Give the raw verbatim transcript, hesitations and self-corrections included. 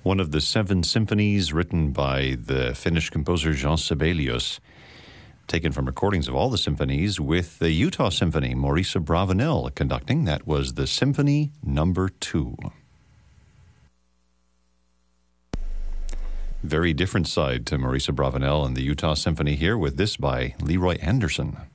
one of the seven symphonies written by the Finnish composer Jean Sibelius, taken from recordings of all the symphonies, with the Utah Symphony, Maurice Abravanel conducting. That was the Symphony Number Two. Very different side to Maurice Abravanel and the Utah Symphony here, with this by Leroy Anderson.